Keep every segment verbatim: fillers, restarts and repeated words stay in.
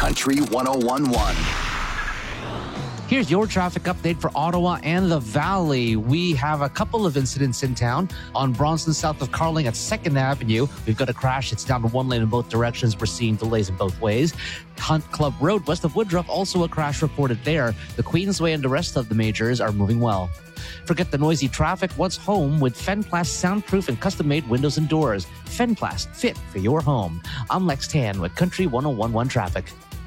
Country one oh one point one. Here's your traffic update for Ottawa and the Valley. We have a couple of incidents in town. On Bronson, south of Carling at second Avenue, we've got a crash. It's down to one lane in both directions. We're seeing delays in both ways. Hunt Club Road, west of Woodruff, also a crash reported there. The Queensway and the rest of the majors are moving well. Forget the noisy traffic. What's home with Fenplast soundproof and custom-made windows and doors. Fenplast, fit for your home. I'm Lex Tan with Country one oh one point one Traffic.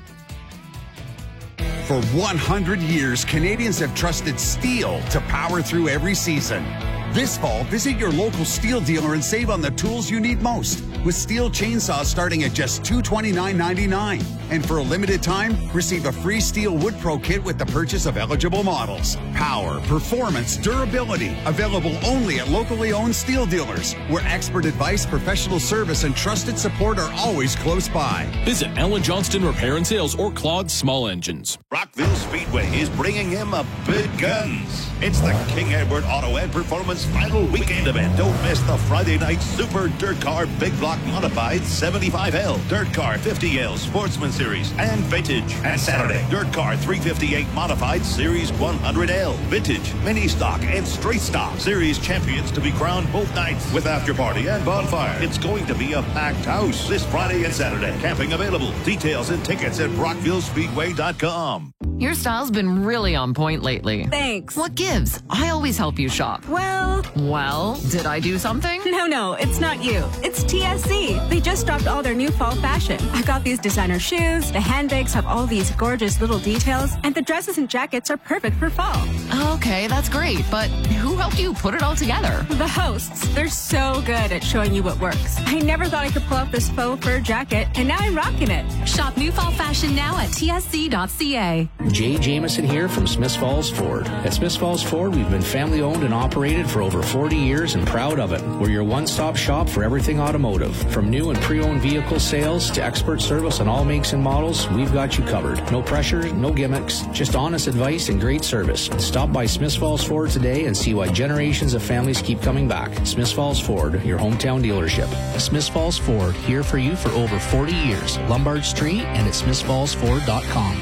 For one hundred years, Canadians have trusted steel to power through every season. This fall, visit your local steel dealer and save on the tools you need most, with steel chainsaws starting at just two hundred twenty-nine dollars and ninety-nine cents. And for a limited time, receive a free Steel Wood Pro kit with the purchase of eligible models. Power, performance, durability, available only at locally owned steel dealers, where expert advice, professional service, and trusted support are always close by. Visit Ellen Johnston Repair and Sales or Claude Small Engines. Rockville Speedway is bringing him a big guns. It's the King Edward Auto and Performance final weekend event. Don't miss the Friday night Super Dirt Car Big Block Modified seventy-five L, Dirt Car fifty L Sportsman Series, and Vintage. And Saturday, Dirt Car three fifty-eight Modified Series one hundred L, Vintage, Mini Stock, and Straight Stock Series champions to be crowned both nights with after party and bonfire. It's going to be a packed house this Friday and Saturday. Camping available. Details and tickets at brockville speedway dot com. Your style's been really on point lately. Thanks. What gives? I always help you shop. Well... Well, did I do something? No, no, it's not you. It's T S C. They just dropped all their new fall fashion. I got these designer shoes, the handbags have all these gorgeous little details, and the dresses and jackets are perfect for fall. Okay, that's great, but who helped you put it all together? The hosts. They're so good at showing you what works. I never thought I could pull off this faux fur jacket, and now I'm rocking it. Shop new fall fashion now at T S C dot C A. Jay Jameson here from Smiths Falls Ford. At Smiths Falls Ford, we've been family owned and operated for over forty years and proud of it. We're your one-stop shop for everything automotive. From new and pre-owned vehicle sales to expert service on all makes and models, we've got you covered. No pressure, no gimmicks, just honest advice and great service. Stop by Smiths Falls Ford today and see why generations of families keep coming back. Smiths Falls Ford, your hometown dealership. Smiths Falls Ford, here for you for over forty years. Lombard Street and at smiths falls ford dot com.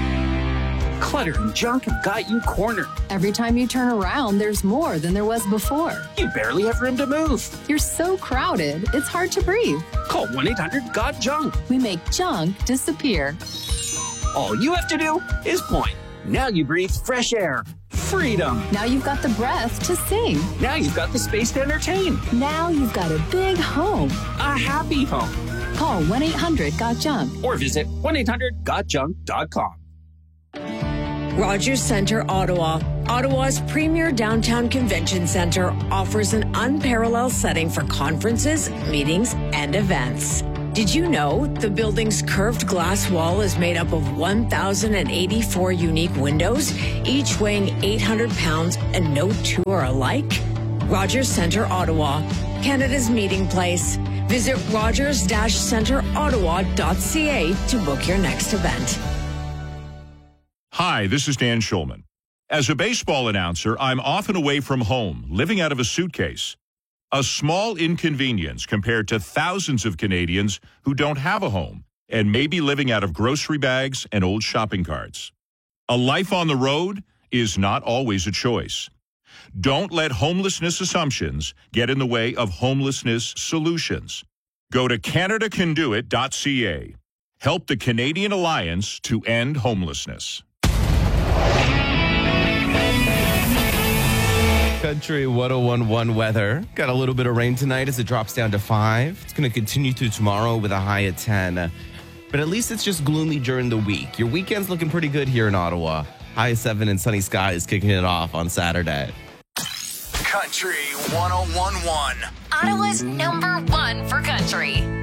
Clutter and junk have got you cornered. Every time you turn around, there's more than there was before. You barely have room to move. You're so crowded, it's hard to breathe. Call one eight hundred got junk. We make junk disappear. All you have to do is point. Now you breathe fresh air. Freedom. Now you've got the breath to sing. Now you've got the space to entertain. Now you've got a big home. A happy home. Call one eight hundred got junk. Or visit one eight hundred got junk dot com. Rogers Centre, Ottawa. Ottawa's premier downtown convention centre offers an unparalleled setting for conferences, meetings, and events. Did you know the building's curved glass wall is made up of one thousand eighty-four unique windows, each weighing eight hundred pounds, and no two are alike? Rogers Centre, Ottawa, Canada's meeting place. Visit rogers centre ottawa dot c a to book your next event. Hi, this is Dan Schulman. As a baseball announcer, I'm often away from home, living out of a suitcase. A small inconvenience compared to thousands of Canadians who don't have a home and may be living out of grocery bags and old shopping carts. A life on the road is not always a choice. Don't let homelessness assumptions get in the way of homelessness solutions. Go to canada can do it dot c a. Help the Canadian Alliance to End Homelessness. Country one oh one point one weather. Got a little bit of rain tonight as it drops down to five. It's going to continue through tomorrow with a high of ten. Uh, but at least it's just gloomy during the week. Your weekend's looking pretty good here in Ottawa. High of seven and sunny skies kicking it off on Saturday. Country one oh one point one. Ottawa's number one for country.